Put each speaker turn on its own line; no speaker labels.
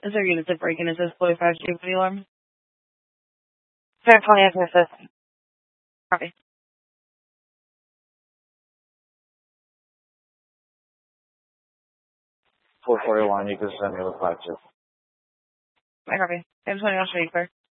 Is there units that break in? Is this 45 G alarm?
Fair 20 as assist.
Copy.
441, you can send me the 52.
I copy. I'm 20 off, clear.